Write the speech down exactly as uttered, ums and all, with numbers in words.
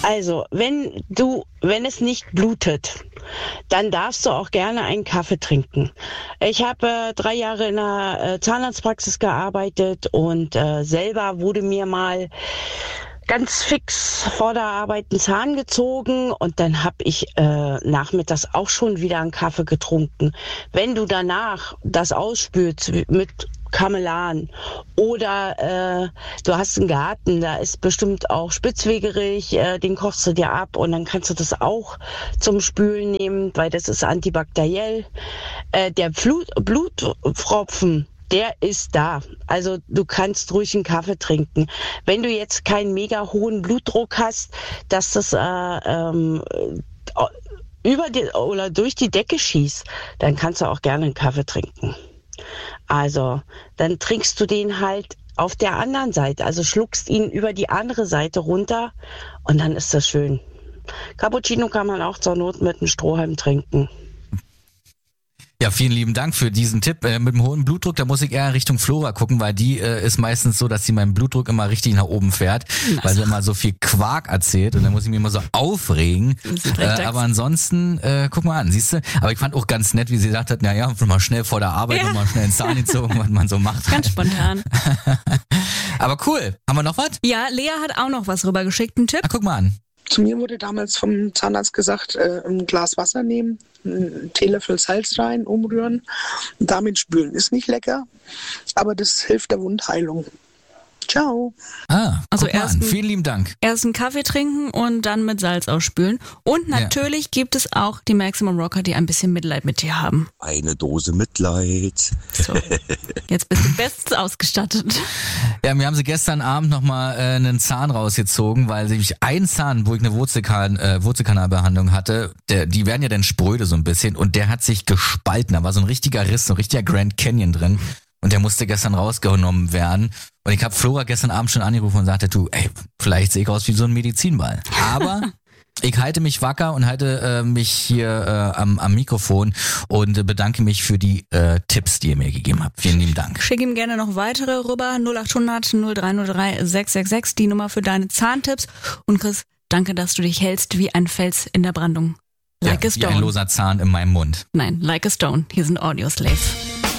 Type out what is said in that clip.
Also, wenn du, wenn es nicht blutet, dann darfst du auch gerne einen Kaffee trinken. Ich habe äh, drei Jahre in einer äh, Zahnarztpraxis gearbeitet und äh, selber wurde mir mal ganz fix vor der Arbeit einen Zahn gezogen und dann habe ich äh, nachmittags auch schon wieder einen Kaffee getrunken. Wenn du danach das ausspülst mit Kamelan oder äh, du hast einen Garten, da ist bestimmt auch Spitzwegerich, äh, den kochst du dir ab und dann kannst du das auch zum Spülen nehmen, weil das ist antibakteriell. Äh, der Blut, Blutpfropfen, der ist da. Also du kannst ruhig einen Kaffee trinken. Wenn du jetzt keinen mega hohen Blutdruck hast, dass das äh, ähm, über die oder durch die Decke schießt, dann kannst du auch gerne einen Kaffee trinken. Also dann trinkst du den halt auf der anderen Seite, also schluckst ihn über die andere Seite runter und dann ist das schön. Cappuccino kann man auch zur Not mit einem Strohhalm trinken. Ja, vielen lieben Dank für diesen Tipp. Äh, mit dem hohen Blutdruck, da muss ich eher Richtung Flora gucken, weil die äh, ist meistens so, dass sie meinen Blutdruck immer richtig nach oben fährt, also. weil sie immer so viel Quark erzählt und dann muss ich mich immer so aufregen. Äh, aber ansonsten, äh, guck mal an, siehst du? Aber ich fand auch ganz nett, wie sie gesagt hat, na ja, mal schnell vor der Arbeit ja. nochmal schnell ins Zahn gezogen, was man so macht. Ganz spontan. Aber cool. Haben wir noch was? Ja, Lea hat auch noch was rübergeschickt, einen Tipp. Ah, guck mal an. Zu mir wurde damals vom Zahnarzt gesagt, äh, ein Glas Wasser nehmen, einen Teelöffel Salz rein, umrühren und damit spülen. Ist nicht lecker, aber das hilft der Wundheilung. Ciao. Ah, also guck mal erst an. ein, Vielen lieben Dank. Erst einen Kaffee trinken und dann mit Salz ausspülen. Und natürlich ja. gibt es auch die Maximum Rocker, die ein bisschen Mitleid mit dir haben. Eine Dose Mitleid. So. Jetzt bist du bestens ausgestattet. Ja, mir haben sie gestern Abend nochmal äh, einen Zahn rausgezogen, weil sich ein Zahn, wo ich eine Wurzelkan- äh, Wurzelkanalbehandlung hatte, der, die werden ja dann spröde so ein bisschen und der hat sich gespalten. Da war so ein richtiger Riss, so ein richtiger Grand Canyon drin. Und der musste gestern rausgenommen werden. Und ich habe Flora gestern Abend schon angerufen und sagte, du, ey, vielleicht sehe ich aus wie so ein Medizinball. Aber ich halte mich wacker und halte äh, mich hier äh, am, am Mikrofon und äh, bedanke mich für die äh, Tipps, die ihr mir gegeben habt. Vielen lieben Dank. Schick ihm gerne noch weitere rüber. null acht hundert null drei null drei sechs sechs sechs, die Nummer für deine Zahntipps. Und Chris, danke, dass du dich hältst wie ein Fels in der Brandung. Like ja, a Stone. Wie ein loser Zahn in meinem Mund. Nein, like a Stone. Hier sind Audioslave.